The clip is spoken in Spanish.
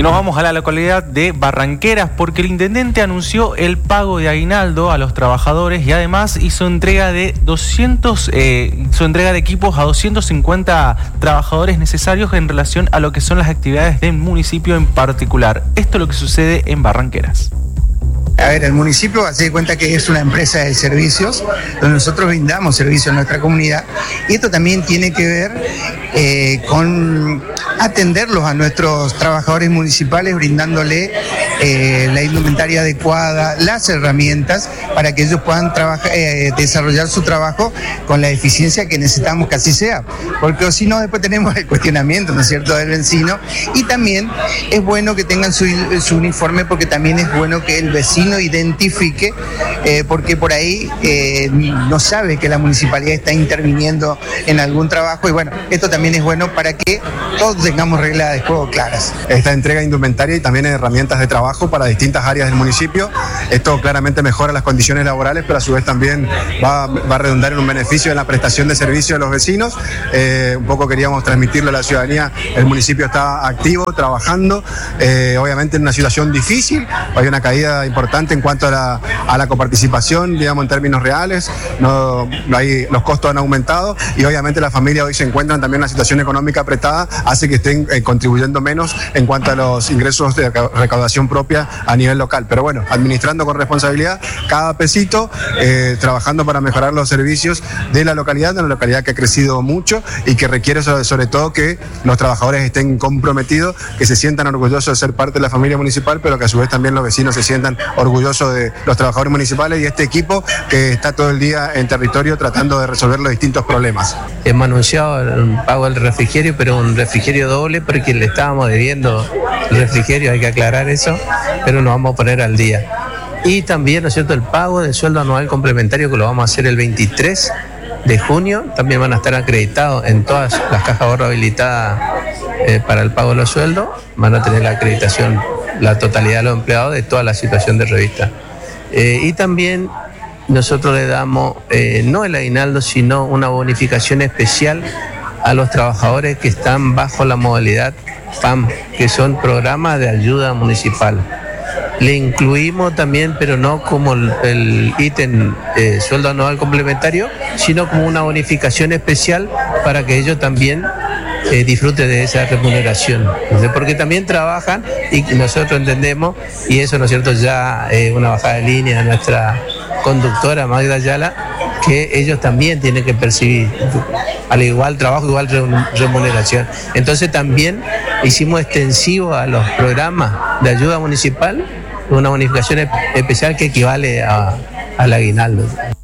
Y nos vamos a la localidad de Barranqueras porque el intendente anunció el pago de aguinaldo a los trabajadores y además hizo entrega de equipos a 250 trabajadores necesarios en relación a lo que son las actividades del municipio en particular. Esto es lo que sucede en Barranqueras. A ver, el municipio hace de cuenta que es una empresa de servicios donde nosotros brindamos servicios a nuestra comunidad y esto también tiene que ver con atenderlos a nuestros trabajadores municipales, brindándole la indumentaria adecuada, las herramientas para que ellos puedan desarrollar su trabajo con la eficiencia que necesitamos que así sea, porque si no después tenemos el cuestionamiento, ¿no es cierto?, del vecino. Y también es bueno que tengan su uniforme, porque también es bueno que el vecino identifique, porque por ahí no sabe que la municipalidad está interviniendo en algún trabajo, y bueno, esto también es bueno para que todos tengamos reglas de juego claras. Esta entrega de indumentaria y también herramientas de trabajo para distintas áreas del municipio, esto claramente mejora las condiciones laborales, pero a su vez también va a redundar en un beneficio en la prestación de servicios de los vecinos. Un poco queríamos transmitirle a la ciudadanía, el municipio está activo, trabajando, obviamente en una situación difícil, hay una caída importante en cuanto a la coparticipación, digamos, en términos reales, los costos han aumentado y obviamente las familias hoy se encuentran también en una situación económica apretada, hace que estén contribuyendo menos en cuanto a los ingresos de recaudación propia a nivel local. Pero bueno, administrando con responsabilidad cada pesito, trabajando para mejorar los servicios de la localidad, una localidad que ha crecido mucho y que requiere sobre todo que los trabajadores estén comprometidos, que se sientan orgullosos de ser parte de la familia municipal, pero que a su vez también los vecinos se sientan orgullosos de los trabajadores municipales y este equipo que está todo el día en territorio tratando de resolver los distintos problemas. Hemos anunciado el pago del refrigerio, pero un refrigerio doble porque le estábamos debiendo el refrigerio, hay que aclarar eso, pero nos vamos a poner al día. Y también, ¿no es cierto?, el pago del sueldo anual complementario, que lo vamos a hacer el 23 de junio, también van a estar acreditados en todas las cajas de ahorro habilitadas para el pago de los sueldos, van a tener la acreditación la totalidad de los empleados de toda la situación de revista. Y también nosotros le damos no el aguinaldo, sino una bonificación especial a los trabajadores que están bajo la modalidad PAM, que son programas de ayuda municipal. Le incluimos también, pero no como el ítem sueldo anual complementario, sino como una bonificación especial para que ellos también disfruten de esa remuneración. Porque también trabajan y nosotros entendemos, y eso, ¿no es cierto?, ya una bajada de línea de nuestra conductora Magda Ayala, que ellos también tienen que percibir al igual trabajo, igual remuneración. Entonces también hicimos extensivo a los programas de ayuda municipal una bonificación especial que equivale al aguinaldo.